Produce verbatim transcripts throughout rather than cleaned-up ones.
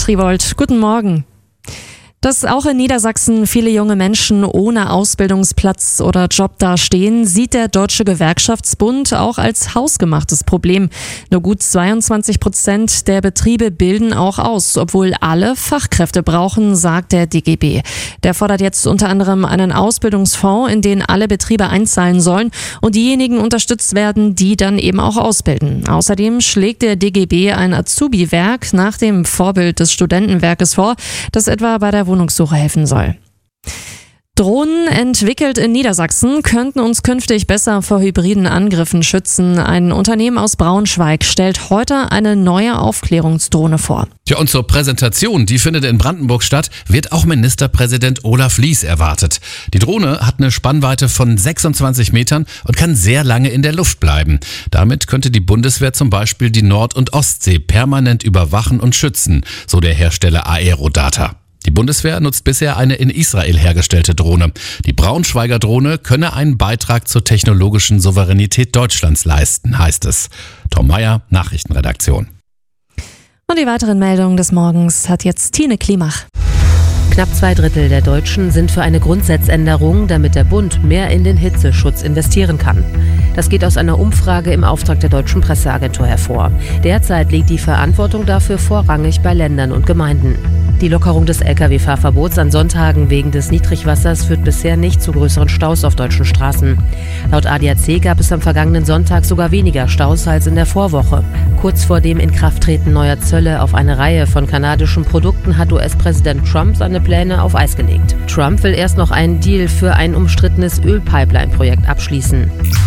Striewold, guten Morgen. Dass auch in Niedersachsen viele junge Menschen ohne Ausbildungsplatz oder Job dastehen, sieht der Deutsche Gewerkschaftsbund auch als hausgemachtes Problem. Nur gut zweiundzwanzig Prozent der Betriebe bilden auch aus, obwohl alle Fachkräfte brauchen, sagt der D G B. Der fordert jetzt unter anderem einen Ausbildungsfonds, in den alle Betriebe einzahlen sollen und diejenigen unterstützt werden, die dann eben auch ausbilden. Außerdem schlägt der D G B ein Azubi-Werk nach dem Vorbild des Studentenwerkes vor, das etwa bei der Wohnungssuche helfen soll. Drohnen, entwickelt in Niedersachsen, könnten uns künftig besser vor hybriden Angriffen schützen. Ein Unternehmen aus Braunschweig stellt heute eine neue Aufklärungsdrohne vor. Ja, und zur Präsentation, die findet in Brandenburg statt, wird auch Ministerpräsident Olaf Lies erwartet. Die Drohne hat eine Spannweite von sechsundzwanzig Metern und kann sehr lange in der Luft bleiben. Damit könnte die Bundeswehr zum Beispiel die Nord- und Ostsee permanent überwachen und schützen, so der Hersteller Aerodata. Die Bundeswehr nutzt bisher eine in Israel hergestellte Drohne. Die Braunschweiger Drohne könne einen Beitrag zur technologischen Souveränität Deutschlands leisten, heißt es. Tom Meyer, Nachrichtenredaktion. Und die weiteren Meldungen des Morgens hat jetzt Tine Klimach. Knapp zwei Drittel der Deutschen sind für eine Grundsatzänderung, damit der Bund mehr in den Hitzeschutz investieren kann. Das geht aus einer Umfrage im Auftrag der Deutschen Presseagentur hervor. Derzeit liegt die Verantwortung dafür vorrangig bei Ländern und Gemeinden. Die Lockerung des L K W-Fahrverbots an Sonntagen wegen des Niedrigwassers führt bisher nicht zu größeren Staus auf deutschen Straßen. Laut A D A C gab es am vergangenen Sonntag sogar weniger Staus als in der Vorwoche. Kurz vor dem Inkrafttreten neuer Zölle auf eine Reihe von kanadischen Produkten hat U S-Präsident Trump seine Pläne auf Eis gelegt. Trump will erst noch einen Deal für ein umstrittenes Ölpipeline-Projekt abschließen.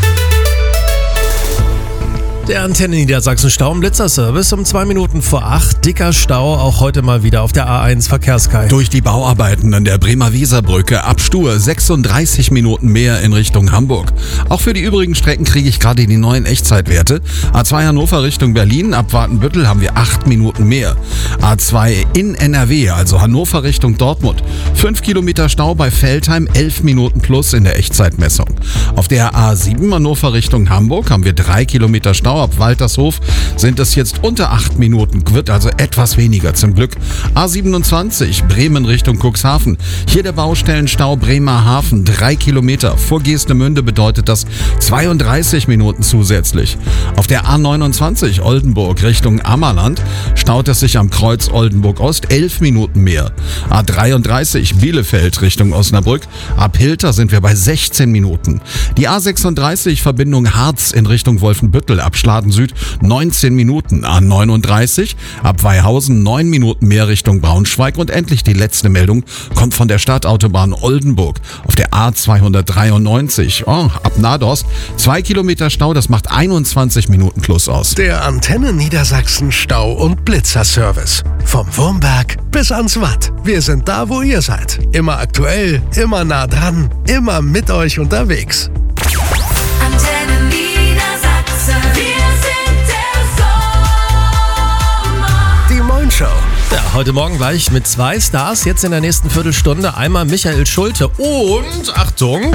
Der Antenne Niedersachsen Stau- und Blitzerservice um zwei Minuten vor acht. Dicker Stau, auch heute mal wieder auf der A eins Verkehrskei. Durch die Bauarbeiten an der Bremer-Weser-Brücke ab Stur sechsunddreißig Minuten mehr in Richtung Hamburg. Auch für die übrigen Strecken kriege ich gerade die neuen Echtzeitwerte. A zwei Hannover Richtung Berlin, ab Wartenbüttel haben wir acht Minuten mehr. A zwei in N R W, also Hannover Richtung Dortmund. fünf Kilometer Stau bei Veltheim, elf Minuten plus in der Echtzeitmessung. Auf der A sieben Hannover Richtung Hamburg haben wir drei Kilometer Stau. Ab Waltershof sind es jetzt unter acht Minuten, wird also etwas weniger zum Glück. A siebenundzwanzig Bremen Richtung Cuxhaven. Hier der Baustellenstau Bremerhaven, drei Kilometer. Vor Geestemünde bedeutet das zweiunddreißig Minuten zusätzlich. Auf der A neunundzwanzig Oldenburg Richtung Ammerland staut es sich am Kreuz Oldenburg Ost, elf Minuten mehr. A dreiunddreißig Bielefeld Richtung Osnabrück. Ab Hilter sind wir bei sechzehn Minuten. Die A sechsunddreißig Verbindung Harz in Richtung Wolfenbüttel ab Schladen Süd neunzehn Minuten. A neununddreißig ab Weihausen neun Minuten mehr Richtung Braunschweig. Und endlich die letzte Meldung kommt von der Stadtautobahn Oldenburg. Auf der A zweihundertdreiundneunzig oh, ab Nadost zwei Kilometer Stau, das macht einundzwanzig Minuten plus aus. Der Antenne Niedersachsen Stau- und Blitzerservice. Vom Wurmberg bis ans Watt. Wir sind da, wo ihr seid. Immer aktuell, immer nah dran, immer mit euch unterwegs. Antenne Niedersachsen. Wir sind der Sommer. Die Moin Show. Ja, heute Morgen gleich mit zwei Stars. Jetzt in der nächsten Viertelstunde einmal Michael Schulte und, Achtung,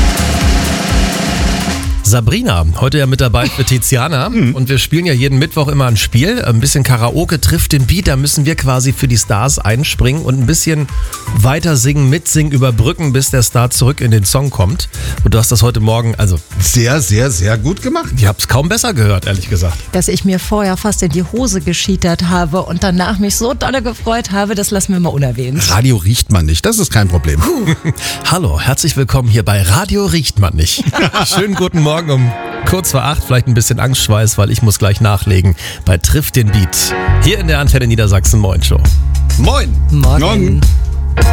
Sabrina, heute ja mit dabei für Tiziana. Und wir spielen ja jeden Mittwoch immer ein Spiel. Ein bisschen Karaoke trifft den Beat. Da müssen wir quasi für die Stars einspringen und ein bisschen weiter singen, mitsingen, überbrücken, bis der Star zurück in den Song kommt. Und du hast das heute Morgen, also Sehr, sehr, sehr gut gemacht. ich hab's kaum besser gehört, ehrlich gesagt. Dass ich mir vorher fast in die Hose geschietert habe und danach mich so dolle gefreut habe, das lassen wir mal unerwähnt. Radio riecht man nicht, das ist kein Problem. Hallo, herzlich willkommen hier bei Radio Riecht man nicht. Schönen guten Morgen um kurz vor acht, vielleicht ein bisschen Angstschweiß, weil ich muss gleich nachlegen bei Trifft den Beat. Hier in der Antenne Niedersachsen Moin Show. Moin. Morgen. Morgen.